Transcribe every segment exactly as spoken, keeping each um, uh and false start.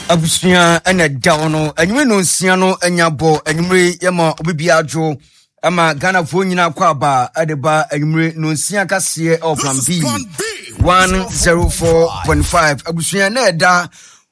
Abusuya ene dawono enyume no nsia no anyabo enyumre yema obibia adwo ama Ghana fo nyina kwa ba adeba enyumre no nsia kase of plan B one oh four point five abusuya na eda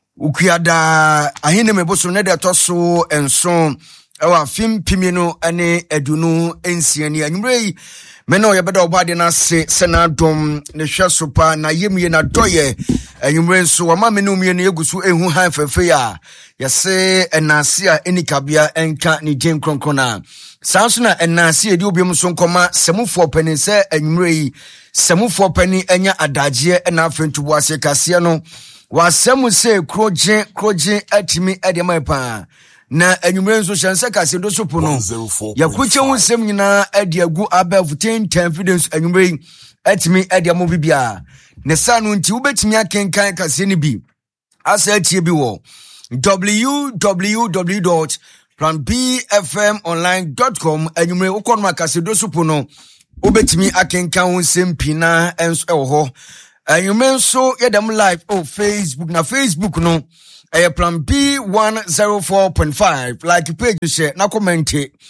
ukuada ahene meboso na de toso enso ewa fim pimino ene edunu ensia ni enyumre meno yebeda obade na se senadom ne hwesopa na yemye na doye enyumre nso wama meno mie ne yegusu ehu han fefe ya yase enase a enikabia enka ni gen kronkona sanso na enase edi obiom so nkoma semufo pani se enyumre yi semufo pani enya adagie na afentubo ase kase no wasemu se kroje kroje atimi edema pa na enyumre nso hyense kase do sopo no yakuche wonsem nyina adiagu above ten evidence enyumre atimi adiamo bibia ne sanu nti ubetimi akenkan kase ni bi asa atie bi wo w w w dot plan b f m online dot com enyumre ukonma kase do sopo no ubetimi akenkan wonsem pina enso ewo enyumre nso yedam live oh Facebook na Facebook no eh plan B one oh four point five like page share na comment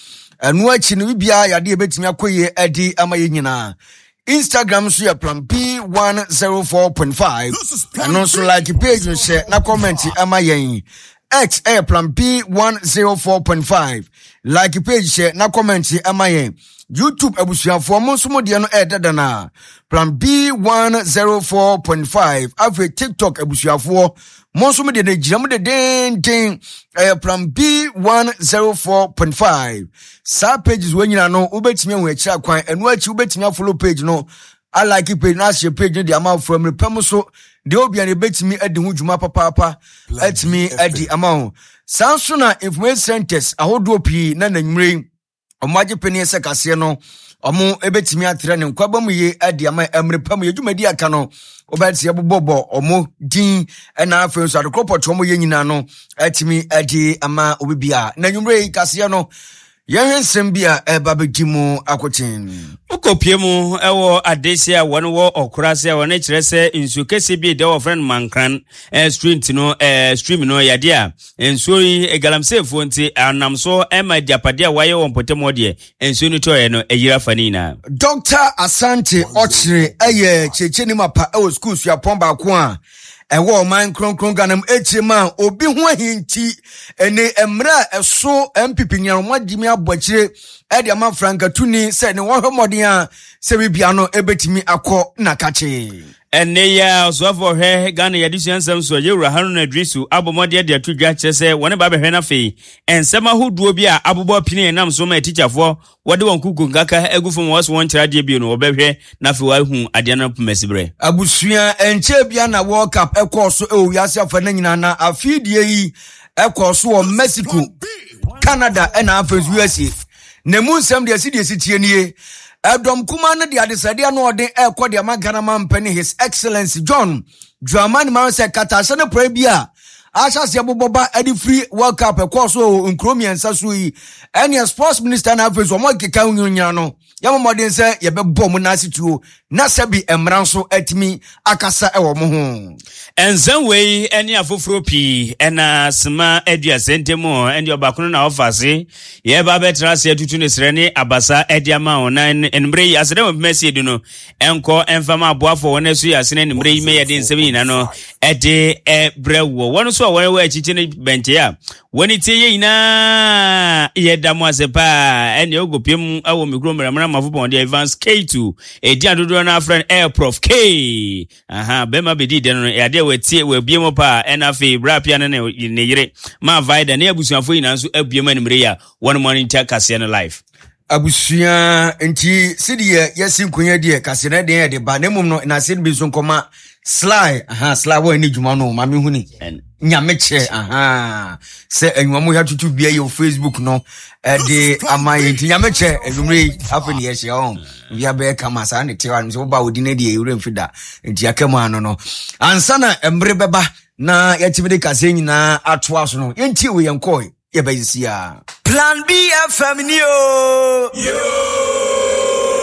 anu achi no bibia yade ebetimi akoye edi amaye nyina Instagram so ya plan B one oh four point five anu so like page share na comment amaye X eh plan B one oh four point five like page share na comment amaye YouTube abusuafo mo so modie no eh dada na plan B one oh four point five afi TikTok abusuafo mo so modie na gira mo de den den eh plan B one oh four point five sa pages wenyina no ubetimi hu akira kwan enu achi ubetimi follow page no I like page na share page no de ama from repem so de obia ne betimi adi hu dwuma papa papa atimi adi ama sanso na information centers ahodo pi na nanwure omaje peni se kase no omo ebetimi atre ne nkwaba mu ye adi ama emrepam ye dwumadi aka no obati ebobobo omo din na afen so adekropot omo ye nyina no atimi adi ama obibia na nwumre kase no yehensem bia ebabedimu akotin ukopiemu ewo adesia won wo okrasia won ekirese insu kese bi de wo friend mankran eh stream no eh stream no yade a ensu yi egalamsefo nti anamso ema diapade a waye won potemo de ensu no toye no eyira fanina Doctor Asante Ochire eye checheni mapa ewo school su apomba ko a ewo man kronkron ganam echema obi ho ahinti ene emra eso mpp nyaromadimi abokire ede ama franka tuni se ne wo hwemodin a se bibia no ebetimi akọ na kache ene ya osofo hwe Ghana yadisuan samso yewura Haruna Adrisu abomode de atudwa kyerese wone ba behwe na fe ensema hoduo bi a abobo pini nam so ma teacherfo wode won kuku ngaka egufo won so won kyerade bi no obehwe na fe wa hu ade na pomasibre abusua enche bia na World Cup ekoso e owiase afa na nyina na afidie yi ekoso wo Mexico Canada and Africa U S A ne mu nsem de asidi esitie nie Edom kuma no de adesade no ode ekọ de magana mampani His Excellency John Dramani Mahama Katase ne pra bia ashase boboba edi free World Cup ekọ so nkromi ensa so yi ene sports minister na Africa mo keka nyunya no yamomode nse yebebọ mu na asituo na sabi emran so atimi akasa ewo mo ho enzan wei ene afoforo pi ena sma edia sentemo ende obakono na ofase ye ba betra se atutu ne srene abasa edia ma ona enmre yi asede mo mesi edu no enko enfama aboafo wona su yasene enmre yi me yede nsem yina no ede ebrewo wono so wona wa achiche ne benche ya woni tie yina yeda mo asepa ene ogopiem awo migro mramra mafobon de Evans K two edia dodo na friend Air Prof K aha bema bedi de no yade wetie we biemo pa enafe brapia ne ne yire ma vaida ne abusuafo yina nso abiemo animre ya one morning tia kase no life abusua enti sidie yesin kunya die kase na den de ba ne mum no na sin bi so nkoma sly aha sly wo ni djuma no ma me huni nyameche aha se enwamu ya tutu bia yo Facebook no e de amaye enti nyameche enumre afeni ye hye on bia be kama sa ne tewa nso ba odi na de ewure mfida enti akamu ano no ansa na emre beba na yatibide kase nyina atoa so no enti we yenkoi ye bayisia Plan B F M ni o yo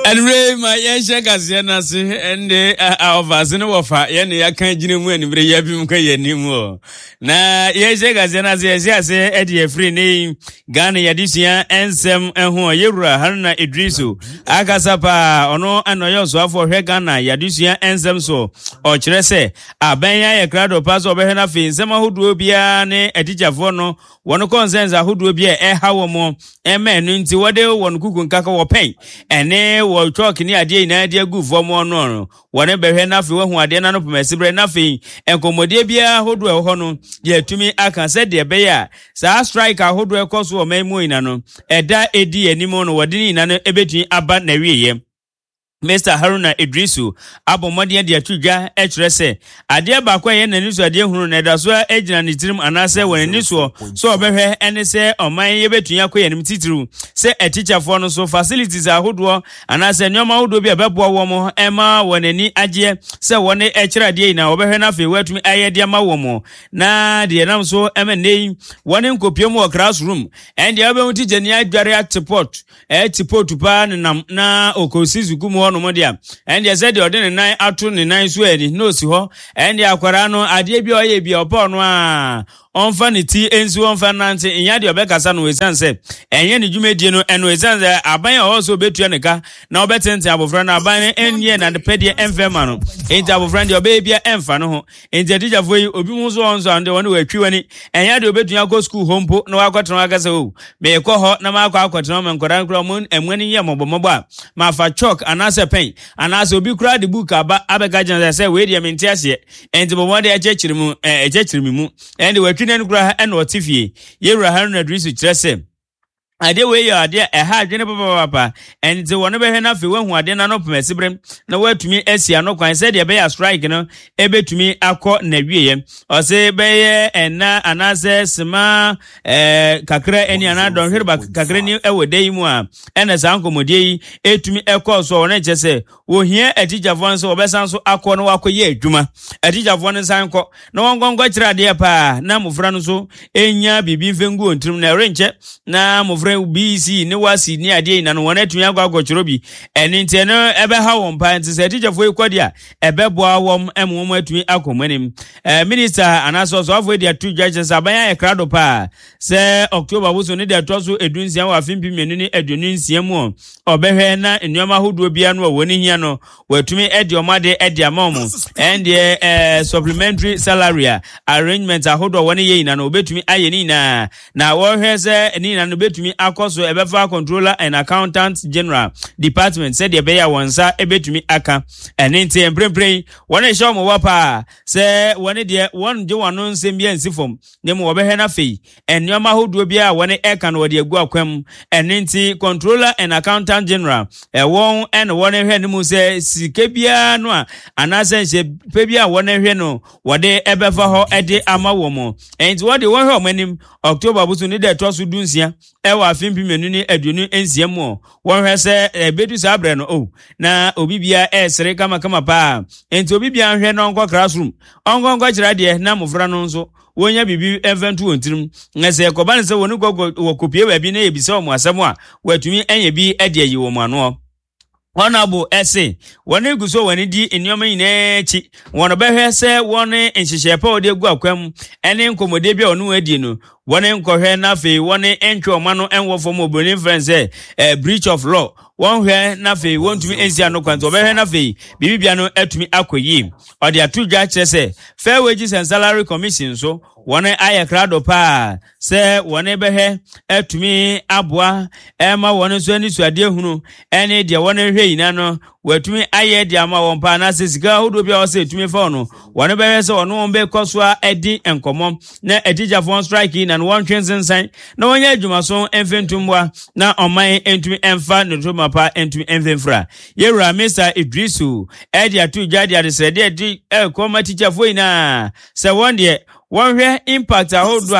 Anyway, my yesha kasiana se ende awafase no wofa ye ne yakan gine mu anibere ya bi mu ka ye nimu na yesha kasiana se yesha se ede free ne Ghana yadisia ensem enho Yewura Haruna Idrisu akasapa ono anoyo so afo hwe Ghana yadisia ensem so o kire se abanya ye krado pass obehwe na fe nsem ahoduo bia ne atichafo no wono consensus ahoduo bia e hawo mo ema enu nti wode wono kuku nkaka wo pen ene wo talk ni ade ina ade gu fo mo no no wone behwe na fe wahu ade na no pemesibre na fe enkomodie bia ahoduo e ho no ye tumi aka se de be ya sa strike ahoduo e koso o memu ina no eda edi enimo no wode ni ina no ebetun aba na wieye Mister Haruna Idrisu abomode de atudwa e kire se ade ba kwa ye nani so ade hunu na da so ejina ni tirim anase woni so so obehwe ene se oman ye betun yakwa nim titiru se a teacher for no so facilities ahodo anase nyoma ahodo bi abeboa wo mo ema wonani agye se woni e kire ade na obehwe na fe watumi aye de ma wo mo na de nam so ema nei woni nkopiem wo classroom and ya be teacher ni adware atport e tipot pa na na okosizuku mo no modia and you said you didn't nine atu ni nine so edi no si ho and ya kwara no ade bi oye bi opo no a onfa ni ti enzi onfa nante inya de obekasa no esanse enye ni dwumedie no eno esanse aban also betua neka na obetente abofra na aban enye na de pedie enfema no enti abofra de obebia emfa no ho enti teacher foi obi mu so onso ande woni watwi wani enye de obetua go school hompo na wakotena akasa o me ko ho na ma akwa akotena me nkora nkora mu emwani ye mobomobo a ma fa chalk anase pen anase obi kura de book aba abeka jan say we de menti ase enti bomo de echechirimu echechirimimu enti watwi na nkura eno otifie Yewura Haruna Idrisu kirese ade we ya ade e ha adwene papa papa enti wono behwe na fe wahu ade na no pemesibrem na watumi asia no kwan se de be ya strike no ebetumi akọ na wieye o se be ye ena anase sema eh kakra eni ana don hweba kakra ni ewode mu a ena sa nkomodie yi etumi ekọ so wona chese wo hie atija fon so obesan so akọ no akọ ye adwuma atija fon san kọ na wongongo kira ade pa na mufra no so enya bibi mfengu ontrim na renche na mufra B C ni wasi ni ade ina no wona tun agwa agwochoro bi eni nte no ebe ha won pa nte se teacher foi kwadi a ebe boa wom emwom atun akomanim eh minister anaso so afo dia two judges abanya e krado pa se October buso ni dia toso edunsia wa fimpi menu ni edunsia mu obehwe na enuama hodo bia no woni hia no watumi edi omade edi amamu and eh supplementary salary arrangement ahodo woni ye ina no obetumi aye ni na na wo hwe se ni na no betumi akoso ebefa controller and accountant general department said ebe ya wonsa ebetumi aka enenti emprempren wona show mo wapa se woni de won je wano nsem bia nsifom nemu obehwe na fei enyoma hodo bia woni eka no de agu akwam enenti controller and accountant general e won en woni hwe nemu se sike bia no a anase se pe bia woni hwe no wode ebefa ho ede ama womo enti wode won hwe omanim October busu ni de tosu dunsia ewa afimpi menu ni aduonu ensia mu won hwe se ebedu sabre no o na obibia esere kama kama pa enti obibia hwe no nko classroom ongo nko kira de na mufra no nso wonya bibi eventu ontirim ngese koba ne se woni gogo wokopie wa bi na ebisa omo asem a watumi enye bi ade ayi wo mu ano Honorable Ese, wani guso wani di inyoma ine chi, wano behwe se wani nshishepa ode gu akwem, ene nkomode bia onu edi no, wani nkohwe na fe, wani enchwe omano enwo fomo boni friends eh, breach of law, wani na fe, wani tumi enzi ano kwanto, behwe na fe, bibi bia no etumi akweyi, odi atuja chese, Fair Wages and Salary Commission so, wani aya krado pa, se wani behe, etumi abwa, ema wani sueni suadie hunu, ene dia wani hwe inano, wetumi aye dia ma wompa na sesika hodo bia wose etumi fa no wani behe se wani wombe koswa edi enkomom, na etija fon strike na one twenty na wanya adwumaso emfentumwa na oman entumi emfa notoma pa entumi emfenfra Yewura Mister Idrisu edi atu jadi adesede edi e koma teacher foi na se wonde one hwe impact ahodo a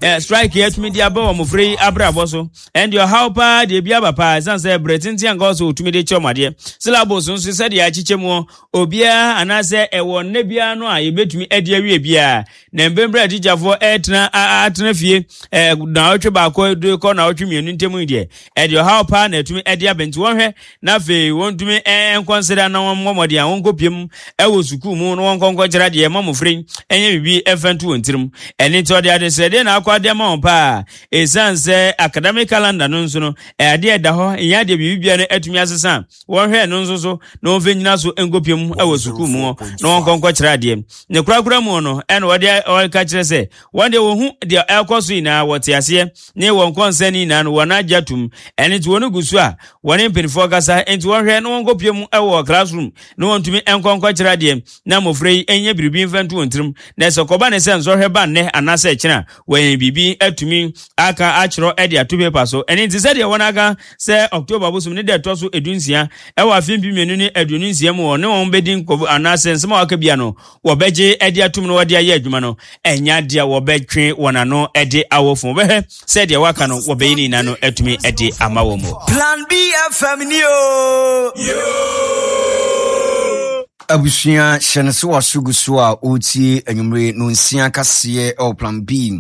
eh, strike yet me dia bo mo free abrabo so and your how pa de bia papa san say bretinti an go so tumi de chomade syllabus nso se de achichemu obia anase ewo ne bia no a yebetumi ade awie bia na mbembre teacherfo etna atna fie eh na otwe ba ko do ko na otwe mienu ntemu de and your how pa na tumi ade abenti won hwe na fe won tumi en consider na won momode an won kopiem ewo suku mu no won konko kira de mamo free enye bibi efantu wontirim eni to de ade se de na akwa de ma pa esanse academic calendar no nso no e ade eda ho nya de bibi bia no atumi asesa won hwe no nso so na won fenyina so engopiem ewo suku mu no won konko kira de ne kurakura mu no en wode o ka kire se won de wo hu de ekoso ina wote ase ne won konsani na no wona jatum eni to wonu gusu a woni mpinfo kasa enti won hwe no won kopiem ewo classroom no won tumi enkonko kira de na mofrei enye bibi infantu wontirim na se koba ne se nzo hweba ne anase kina wen bibi atumi aka achiro e de ato paper so eni nti se de wona aka se October bosum ne de to so edunsia e wa fimpi menu ne edunsia mu ne won bedin ko anase nsema waka bia no wo beje e de atum no wo de aye adwuma no enya de wo betwe wona no e de awofo be se de waka no wo be ni na no atumi e de amawo mu Plan B F M ni o abusia shenese wa sugusu a oti enyumre no nsia kase o Plan B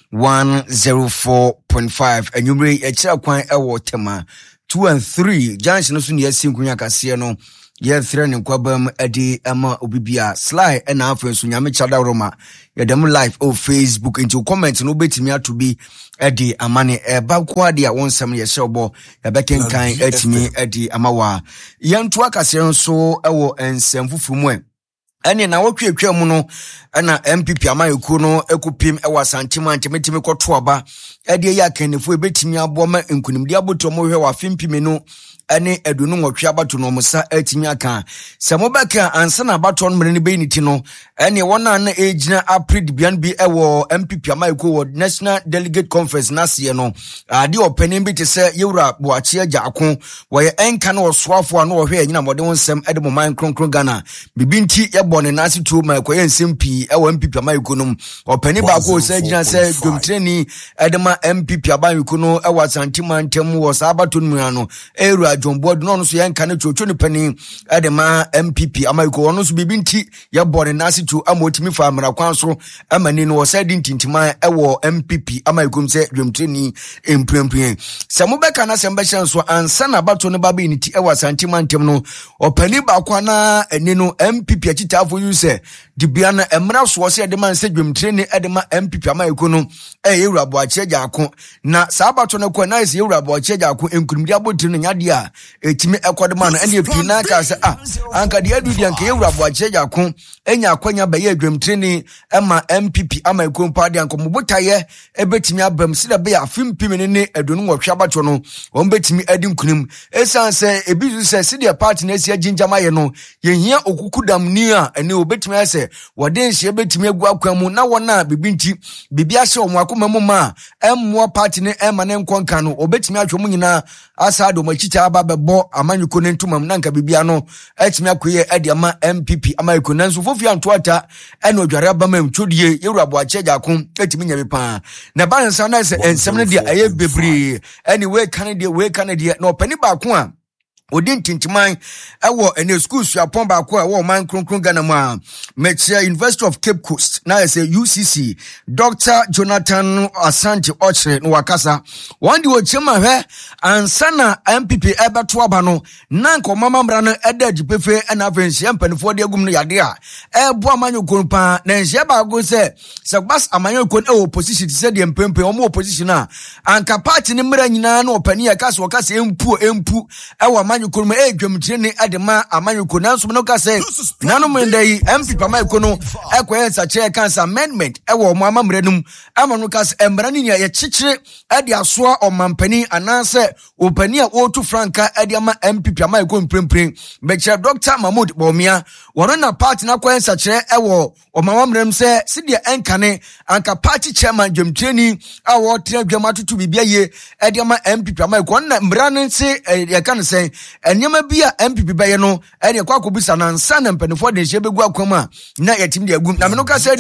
one oh four point five enyumre e kira kwan e wo tema two and three junction so ne yasi nkunya kase no ye thre ne kwabam ade ama obibia slide e na afa so nyame chada roma ye dem live o Facebook into comment no betimi ato bi ade amane e ba kwa de a wonsam ye shebo ye beken kan atimi ade amawa ye nto akase so ewo ensem fufumu e ene na wotwetwa mu no na M P P amayeku no ekupim ewa santima ntemetimi kwoto aba ade ya kanefo ebetimi abo ma nkunimdi aboto mo hwe wa fimpimi no ene edunu nwotwe abato no musa atimi aka semobeka ansa na abato no mre ne beiniti no ene wona na ejina aprid bian bi ewo M P P amayeku wo National Delegate Conference nase no ade opening bi te se yewura boache agako wo ye enka na osoafo no wo hwe anyina mode wonsem ede mo man kronkron Ghana bibinti ye bone nase tu ma ko ye nsempi ewo M P P amayeku no opening ba ko se ejina se dwomtreni ede ma M P P amayeku no ewa santima ntem wo sa abato no no eru John Board no so yanka ne chocho ne pani edema M P P amayeku ono so bibinti ye bone nase tu amotimi fa amra kwan so amani no osadi ntintima ewo M P P amayeku mse dwemtreni emprempren samobeka na sembehyan so ansa na bato ne baba ni ti ewa santima ntem no opani ba kwa na eni no M P P achitafo use dibia na emra so se edema nse dwemtreni edema M P P amayeku no e yewura boache jako na sa bato ne kwa na ise yewura boache jako enkunimdi abotiri no nyade a etimi ekodema no ene epi na ka se ah anka de adu de anka yewura boache jako enya akwanya ba ye dwemtreni ema M P P amayeku mpa de anka mobotaye ebetimi abam sida be afimpimi ne edunu nwotwe abato no ombetimi adi nkunim esanse ebizu se sida party na esi aginjama ye no yehia okukudam ni a ene obetimi ase wode nhye ebetimi agu akwamu na wona bibinti bibia hye omo akomam ma emmo party ne ema ne nkonka no obetimi atwo mu nyina asa do machicha aba bebo amanyuko ne ntumam na nka bibia no etimi akoye ade ama M P P amayeku nanso fofia ntoata ene odware abamam twodie yewura boache jakon etimi nyabe pa na bansa na se ensem ne dia aye bebri anyway Canada we Canada no pani ba ko a odin tintiman ewo ene school suapon ba ko ewo man kronkron Ghana ma Mechia University of Cape Coast na say U C C Doctor Jonathan Asante Ochre no wakasa wandi wo chema hwe ansana M P P ebeto aba no na nko mama mra no eda dipefe na afansi empanifo de agum no yade a ebo amanyoko pa na nhye ba go se se bas amanyoko e opposition se de empempe omo opposition a anka party ne mra nyina na opani ya kase wakase empu empu ewo Kuruma e dwemtreni adema amanyuko nanso no ka say nanu mendai M P P amayuko no ekwe sache cancer amendment ewo mo amamrenum amanu ka say embra ni ye chichire ade asoa omampani ananse opani a otu franka ade ama M P P amayuko mprempren Mechia Doctor Mahmoud Bomia wono na party na kwen sache ewo omamamrem se sidie enkane anka party chairman dwemtreni awo tira dwamatutu bibia ye ade ama M P P amayuko na mbra nse ye kan say enyema bia M P P baye no ene kwa kobisa na nsa na mpanifo de hye begu akwam a na yatim de agum na me no ka se de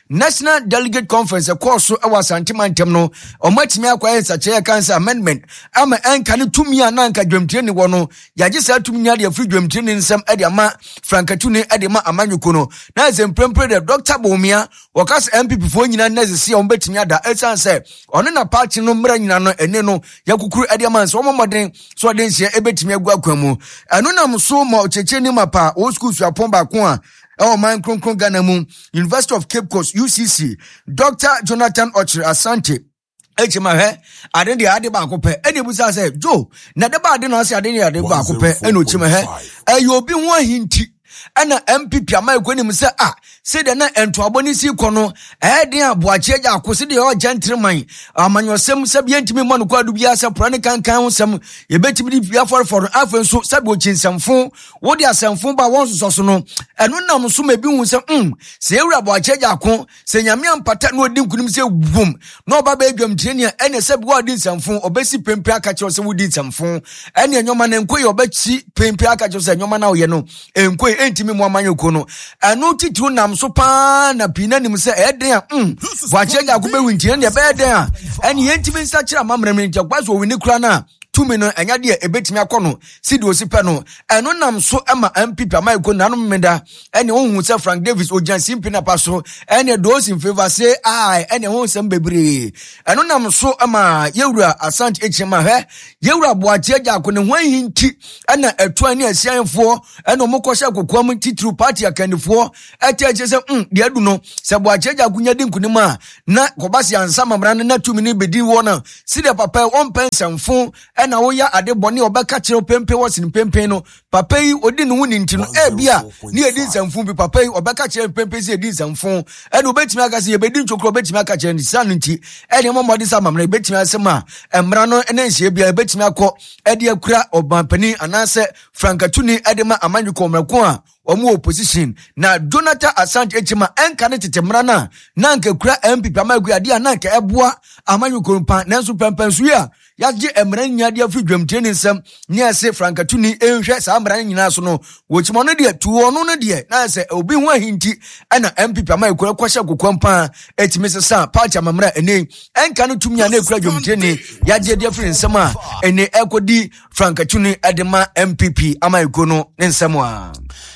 National Delegate Conference a course so our santimantem no omatimi akwaye sache cancer amendment ama enka ne tumi ananka dwemtire ne wono yaje sa tumi nya de afri dwemtire ne nsam e de ma frankatune e de ma amanyuko no na zemprempre de Doctor Bomia wakas M P P fo nyina nezese o betimi ada esan se ono na party no mra nyina no ene no yakukuru e de ma so momoden so de nsia e betimi agua kwamu eno nam so ma ocheche ni mapa o school so apon ba ko a Oh, man, Kron Kron Ganamu, University of Cape Coast, U C C, Doctor Jonathan Ochre Asante. Eche ma he, ade de ade ba kope. Ene busa say, "Jo, na de ba ade na say ade de ade ba kope." Ene ochi ma he. E yo bi ho hinti. Ana M P P amai kwani mu say, "Ah, say de na ento aboni si kono, eh de aboache ja akosi de o gentleman. Amanyosem sabi entimi mo no kwadu bia say prane kankan ho sem. Ye betimi di bia for for afen so sabi o chinsamfo, wo de asamfo ba won so so no. Eno nam so ma bi hu say, "Mm, say ewura aboache ja akon, say nyame ampata no odi nkunim say bum. No ba ba edwam trenia ene sabi wo di nsamfo, obesi pempe aka che say wo di nsamfo. Ene nyoma na enkoye obachi pempe aka che say nyoma na wo ye no. Enkoye entimi mo amanyoko no. Eno titru nam so pa na pina nim say eden a mm boache ja ko be winti ne be eden a ene yentimi nsa kira mamrem ntia kwaso wo ni kura na tumi no enya de ebetimi akono sidi osipe no eno nam so ema M P P amai ko nanom meda ene ohun se Frank Davis ojansi mpina paso ene those in favor say ai ene ho sem bebre eno nam so ema yewura Asante Echema he yewura boache ja ko ne ho hinti ena eto ani asianfo ene omokosha kokoam titru party akandifo eteje se mm de adu no se boache ja kunya di nkunim a na kobasi ansa mamra na tumi ni bedi wo na sidi papa on pensamfo na wo ya ade boni obeka kire pempe wosin pempe no papa yi odi no wuni ntino e bia ni edi nsamfu bi papa yi obeka kire pempe si edi nsamfu e no betimi aka se ye bedi ntokro betimi aka kire san nti e ne momodi sa mamre betimi asema emra no ene nhie bia betimi akọ e de akura obanpani anase frankatuni e de ma amanyuko mrako a omu opposition na Jonathan Asante Echema enka ne tetemra na na nka kura M P P amagu ade a na nka eboa amanyuko mpa nanso pempensu ya yaje emran nyade afi dwamtire ne nsam ne ase frankatuni enhwe sa amran nyina so no wochimo no de tuwo no no de na ase obi ho ahinti ana M P P amagu kwahye kokwampa etime sesa party amamra ene enka no tumnya na ekura dwamtire ne yaje de afi nsam a ene ekodi frankatuni adema M P P amagu no ne nsam a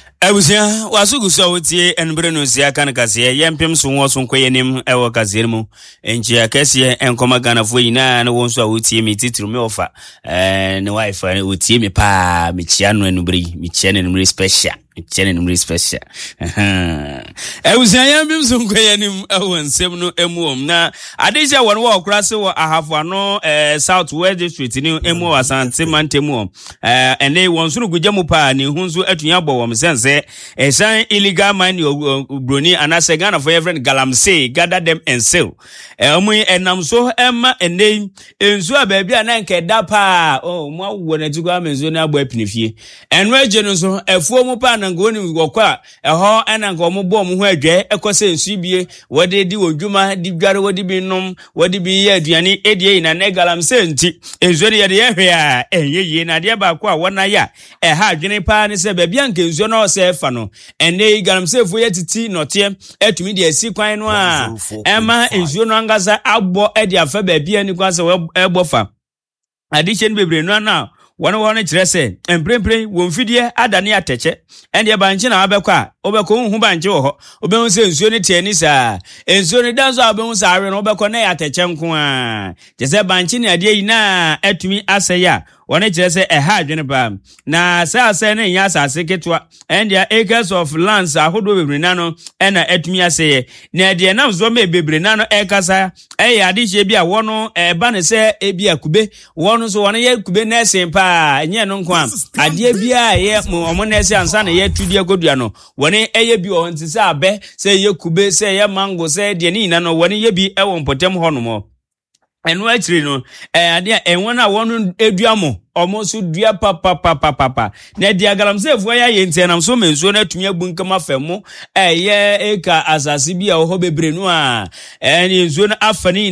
Ebusia wasugusa wotie enbre no sia kan kase yempem so wo so nkoyenim ewo kase mu enji akase enkoma gana fo yina na won so wotie mi titru me ofa eh ne wife wotie mi pa mi chia no enubri mi chia no enubri special chene numri special Ebusia yempem so nkoyenim ewo nsem no emuom na adeja won wo okra se wo ahafo ano eh South West District ni emu Asante Mantemu eh ene won so gugya mu pa ni hunzu atunya bo wo sense esan illegal mining broni anase Ghana for every galamsey gather them and sell emu enam so emma ene enzu abaabi ananka da pa oh mo wona tigo amenzo na abo apinifie eno agye no so efuo mu pa na ngoni wokwa eho enanka omo bo mo ho adwe ekose ensu bie wode di wodwuma di dware wode bi nom wode bi ye aduane edie na ne galamsey nti enzo ne ye de hwe a enye na de ba kwa wona ya e ha adwene pa ne se baabi anka enzo na sefa no ene galamsefo yetiti note etumi de asi kwan no a ema enzuo no angaza abo e de afa baabi ani kwase ebofa addition bebre no na wona wona kire se emprempre wonfidie adane ateche ende banche na abekwa obekọ hu banche wo ho obehu se enzuo ne tie ni sa enzuo ne danzo abehu sa awe no obekọ na ya ateche nko a jese banche ne ade yi na etumi aseya wona kire se eha adwene ba na sa ase ne nya asase ketwa and their acres of lands ahodo bebre na no ena etumi aseye na de na zo me bebre na no ekasa e ade hye bi a wono e ba ne se e bi akube wono so wona ye kube na sempa nye no nko a ade bi a ye omo na se ansa na ye tudie godua no wone eye bi o nti se abe se ye kube se ye mango se de ni na no wone ye bi e wo mpotem ho no mo enu achiri no eh ade enwona wono eduamo almost dua papa papa papa na dia galamsey fo ya ye ntenam so menso na tumi abunkam afemo eye eka asase bi a ho bebre no a eni nso na afani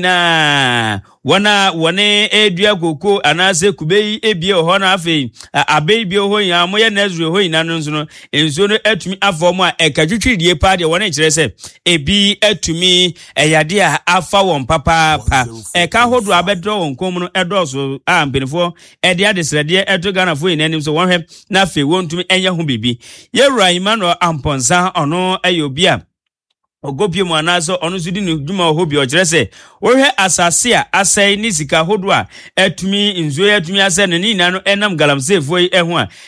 na wana wane edua koko anase kubei ebie ho na afi abei bi ho nya mo ye nazre ho ina no nso no enso no atumi afom a ekatwitwidie pa de wona kire se ebi atumi eyade a afa won papa pa eka hodo abedo won kom no edoso a mpenifo ede adesrede eto Ghana fo ina nim so won hwe na afi wontumi enya ho bibi yewura Emmanuel Amponsa ono ayobia ogopie mu anaso ono sudi no dwuma hobi o kire se wohwe asase a asai ni sika hodo a atumi nzo atumi ase ne ni na no enam galamsey fo yi eho a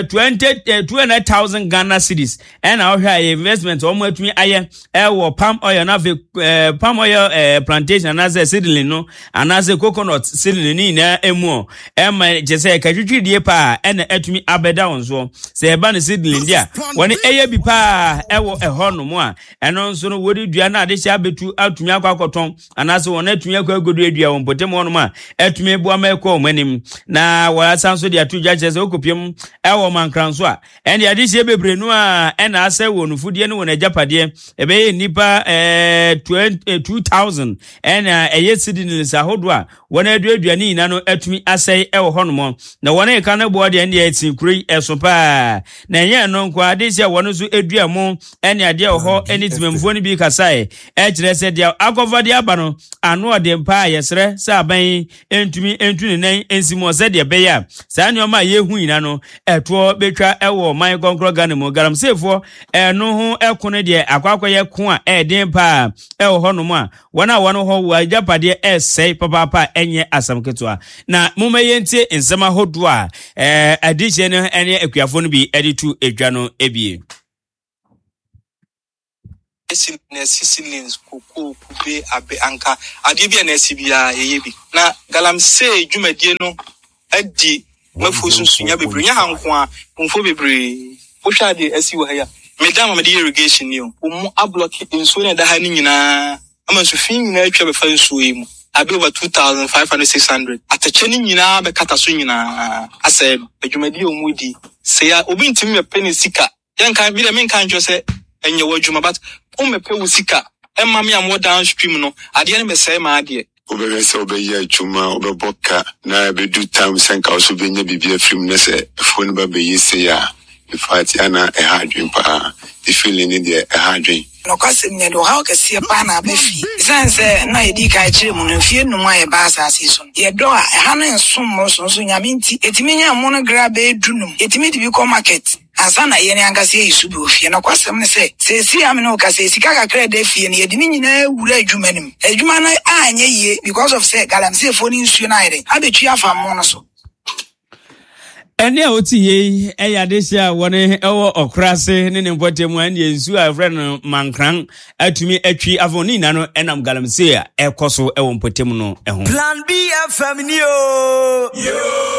twenty two hundred thousand Ghana cedis ena wohwe investment o mo atumi aye e wo palm oil na ve palm oil plantation na ze seedling no anase coconut seedling ni na emu e ma jese katwitwidie pa ena atumi abeda wonso se eba ne seedling dia woni eye bi pa e wo eho no mo a eno so no wodi dua na ade sha betu atumi akwakoton anase wona atumi akwagodu adua won potem won ma atumi bua meko manim na wa sanso dia tuja chese okopiem e wo mankranso a ene ade sha bebre no a ena ase wonu fudie no wona ajapade ebe nipa eh two thousand ena eye sidin sa hodo a wona aduadua ni ina no atumi asai e wo hono na wona e kan bo de ene ati kuri eso pa na enye no nkwa ade sha wono so adua mo ene ade ho ene timemfo ni bi kasae e kire se dia akofade aba no ano ode mpa yesre se aban entumi entu ne nan ensimo se de be ya sa nyoma yehu ina no eto betwa ewo man konkro Ghana mo galamseyfo eno ho ekone de akwakoye ko a e den pa e ho no mo a wona wono ho wa japade e sei papa pa enye asamketo na mumayentie nsema hodo a eh adije no ene akuafo no bi editu edwa no ebie Sisilins koko kube abe anka adibia na sibia yeyebi na galamsey dwumadie no adi mafusu sunya bebre nya hanko a mfo bebre ohwa de asi wo haya medama me de irrigation ni o mo ablock nso na da ha ni nyina ama so fin nyina atwa be fa nso yi mu abi over two thousand five hundred six hundred atache ni nyina be kata so nyina asem adwumadie o mudi se ya obi ntimi me pene sika yanka bi de men kan jo se enye wadwuma but o mepe wusika emma me am downstream no ade ne be say ma ade obere se obeya adwuma obeboka na be do time senka so benya bibia film ne se phone ba be yese ya in fact ana e hardwin pa the feeling in the hardwin no kwase me do how ke sie pa na be fi sense na edi ka kire mu no fie no ma ye ba asase so ye do a ha no nsom mo so so nyame nti etimi nya mo no gra be dunum etimi di bi ko market asana ye ne angase ye subi ofie na kwasem ne se se si am no ka se sika ka kre de fie ne ye di nyina wura adwuma nim adwuma na anye ye because of say galamsey fo ni nsuo na ire abetu afa mo no so ene oti ye eyade sha wone ewo okrase ne ne mpotemu ane nsu a friend mankran atumi atwi avoni na no enam galamsey a ekoso ewo mpotemu no eho Plan B F M ni o yo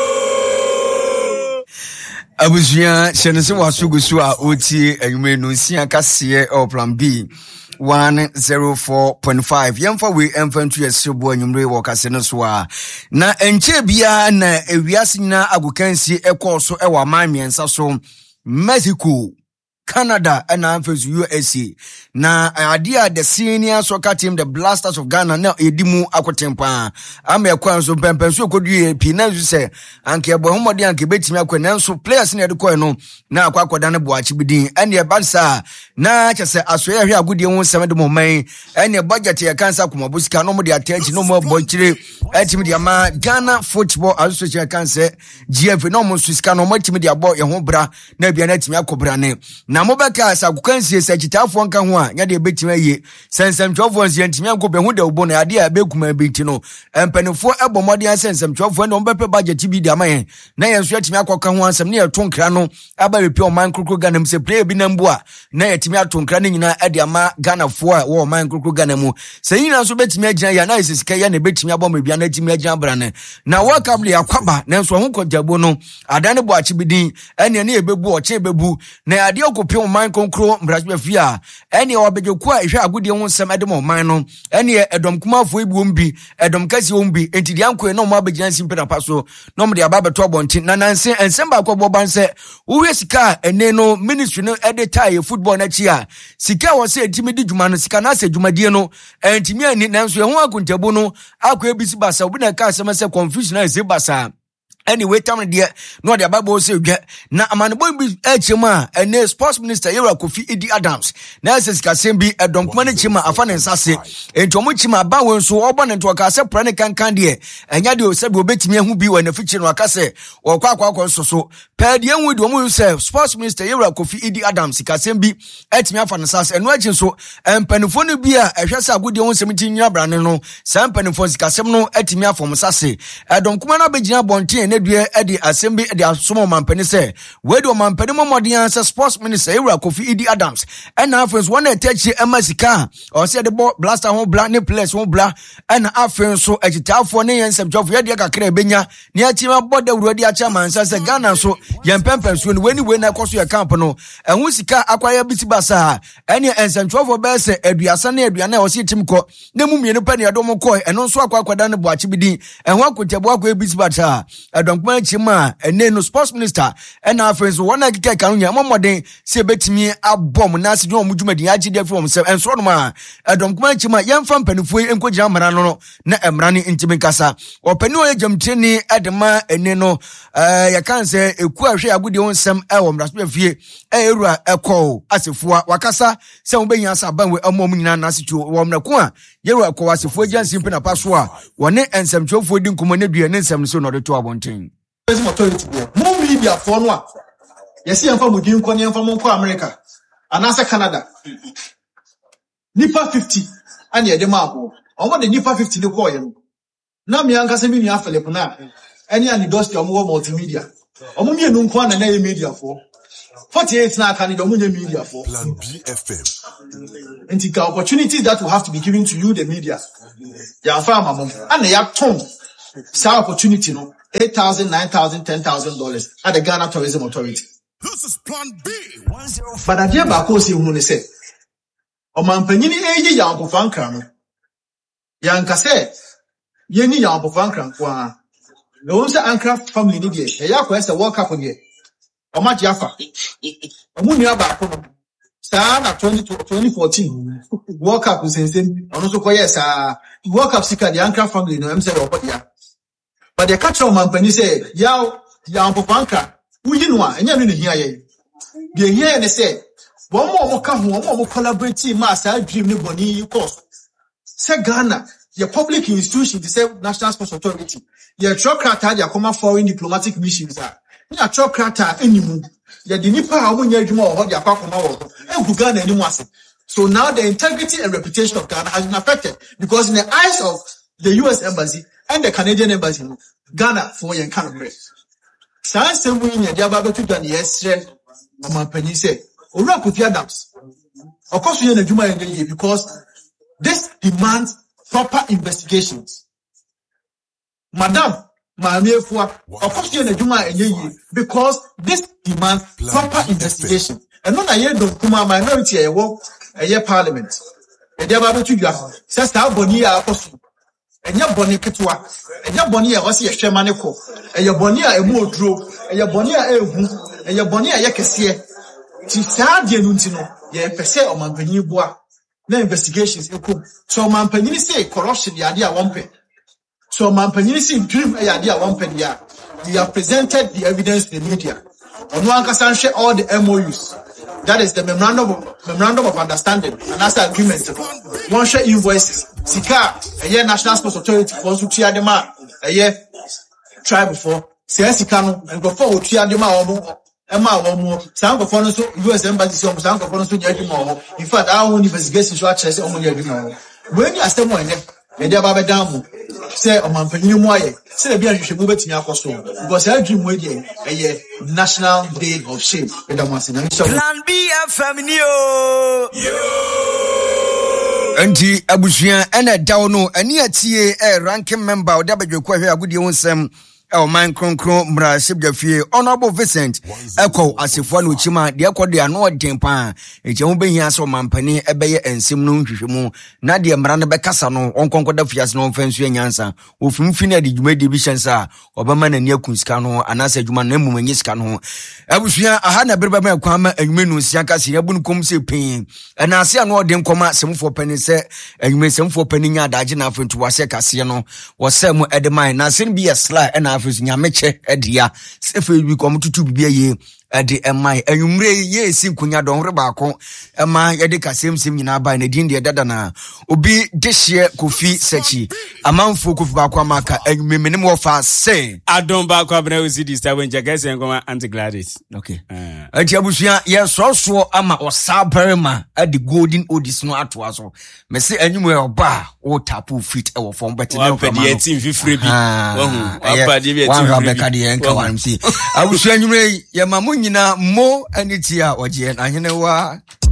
abusia senese wasugusu a oti enwume no nsia kase o Plan B one oh four point five yemfa we emfantu yesebo anwumre wo kase no so a na enche bia na ewiase nyina agokansi ekoso e wa mamiensa so Mexico, Canada and Amphas U S A. Na idea the senior soccer team, the Blasters of Ghana, now edimu akwatempa. Ame akwa so pempen so kodue pina say anke abohomode anke betimi akwa nanso players na de koy no na akwa akoda ne boachi bidin ene badsa na chese asoye hwe agudie ho sem de momman ene budget ye kansa komabusika no mo de attach no mo bochire etimi de ma Ghana Football Association kansa G F no mo susika no mo etimi de abo ye ho bra na bia na etimi akobra ne na mobeka sa kukansie sa kitafo nka ho a nya de betimi aye sensem twelve nsi ntimi akobe ho da ubo na ade a bekuma binti no empanifo ebomode sensem twelve no mbepe budget bi de amaye na yenso etimi akoka ho ansem na yeto nkra no aba bepi o man krokro Ghana mse player bi nambu a na yetimi ato nkra ne nyina ade ama Ghana fo a wo man krokro Ghana mu se nyina so betimi agina ya na isisika ya na betimi abom bia na etimi agina brane na wakable akwaba na nso ho kojabo no adane bo achi bidin ene ne ebebu o che bebu na ade kopio man konkro mbrajbe fia ene obedwoku a ehwe agudie ho nsem edem man no ene edom kumafo ebi wombi edom kasi wombi enti dia nkoe no mo abegina simpe na paso no mo de aba beto abonti na nanse ensem ba ko boban se wo sika ene no ministry no edita football na chi a sika wo se etimi di dwuma no sika na se dwumadie no entimi ani nanso ye ho akontabo no akwa ebisi basa obi na ka asem se confusion na ze basa anyway time there no the Bible say na amanbo bi echema ene sports minister Yewura Kofi Edi Adams na sesika sembi edom kuma ne chema afa ne nsase enti omo chema ba won so obo ne to ka se pra ne kankan de enya de o se bi obetimi ahu bi wona fichi no aka se okwa akwa akwa so so pe de enwu de omo say sports minister Yewura Kofi Edi Adams sika sembi etimi afa ne nsase eno achi so empanifo no bi a ehwe se agode won semti nwa bra ne no sa empanifo sika sem no etimi afa mo nsase edom kuma na begina bonten edue edi assembly edi asomo mampani se wedi o mampani momodi ansa sports minister Yewura Kofi Edi Adams ena afens one etechi emasika o se de blaster ho bla ne place ho bla ena afens so agitafo ne yensem jofo yede kakra benya ne achima boda wurodi acha mansa se Ghana so yempempen so ne weni we na koso ya camp no ehun sika akwaya biti basa ene ensentwofo be se aduasa na aduana o se timko ne mu mienu pa ne adom ko eno so akwa akwada ne boachi bidin ehun akotabo akwa biti bata edom chima ene no sports minister ena afenso wona kike kan nya momoden se betimi abom na se dwom dwumadi agide from se enso no ma edom kuma chima yemfa mpanifo enkogira mara no na emra ne ntimi kasa opani o yamteni edema ene no eh ya kan se eku ahwe agudi wonsem e wo mraso fie e erua ekọ asefua wakasa se wo benya asa banwe amom nyina na asetu wo mrako a yerua ekọ asefua jansi mpe na paso a wone ensemtwofo di nkomo ne dua ne nsem so no de to abonten authority more media for no yes yam fa mudin ko ne mfa mo ko America anasa Canada nipa fifty ani e de ma ko omo de nipa fifty ne ko ye no na me anka se mi nua Philip na ani ani dosti omo multimedia omo mi enu nko na na ye media for forty-eight na aka ni omo nye media for Plan B F M and the opportunities that will have to be given to you the media ya fa amamo ana ya ton sa opportunity no eight thousand, nine thousand, ten thousand dollars at the Ghana Tourism Authority. This is Plan B. But I dear Bako see who say, O man penini eji ya ampo fankran. Yanka say, Yeni ya ampo fankran kwa. The one say Ankra family ni die. E ya kwa ese World Cup die. O ma Jaffa. O mu ni Bako. Sa na twenty fourteen World Cup sense. Ono so kwa yes World Cup sika the Ankra family no em say o ya. But the catch on man penny say, Yaw, Yam Popanka, we didn't want, and you didn't hear ye. The hear and say, one more come, one more collaborate team, master, dream the money you cost. Say Ghana, your public institution, the same National Sports Authority, your Chokrata, your common foreign diplomatic missions are. Your Chokrata anymore. Your Dinipa, when you're more of your Papa, and Ghana anymore. So now the integrity and reputation of Ghana has been affected because in the eyes of the U S Embassy, and the Canadian embassy, Ghana for your country. Sans the winning a job to done yesterday, Mama Penny said, or rap with the Adams. Of course, we are in a Juma because this demands proper investigations. Madam, my mere for of course, we are in a Juma because this demands proper investigation. And not a year don't come a minority a walk a year parliament. A job to you, says how Bonia apostle. Enya boni ketwa enya boni a wasi ehwe mane ko eya boni a emu odro eya boni a ehu eya boni a yekese ti saade nu ntino ye pese omanpanyi boa na investigations ekom so omanpanyi say corruption ya dia wonpe so omanpanyi say dream ya dia wonpe dia we have presented the evidence to the media onu ankasa nhwe all the M O Us. That is the memorandum of, memorandum of understanding and that's the agreement. One share invoices. Sika, a year National Sports Authority for to tia dema, a year try before. Say Sika no and go forward tia dema omo, Emma omo. Some go for so U S Embassy some some go for so nyadi mo. In fact, our own investigation so actually say omo nyadi mo. When you are still more in e dey baba down say omanpanyin mu aye say bia hwehwe mu betimi akoso because I dream we dey eh National Day of Shame e da mase na Plan B F M ni o anti abusua ena dawo no ani atie e ranking member oda badwekwa hwe agudie wonsem El man Croncron, Bra Sibjafie, Honorable Vincent, Echo, as if one which ma, the Echo, the annoyed temper, a Jumbe Yaso Mampany, Ebay and Simon Shimu, Nadia Miranda Becassano, on Concord of Yas no offense to answer, who from Fina the Jume divisions are, Obama and Yakunscano, and as a Juman Nemu and Yiscano. I was here, I had a Berba Kwama, and Menus Yakas, Yabun Comse pain, and I see an odd dem comma, some for penny set, and you may some for penny Dajina for to Waseka Siano, was some at the mine, I send be a sly and I've Nyameche Edia, Sefe we come to two be a ye. Adi emai enyumre ye si kunya don rebako ema ye de kasem sim nyina ba na din de dada na obi dehye Kofi Sechi amanfo Kofi ba kwa maka enyumemene mo fa say adon ba kwa bra usi this time when jagase ngoma anti Gladys. Okay ati abusua ye so so ama osaberema adi golden odis no ato aso me se enyumre oba o tapu fit e wo fom beti na kwa ma team fifre bi wahu apa de bi team fifre bi enka wan si abusua enyumre ye mamu nyina mo anitia oje na hene wa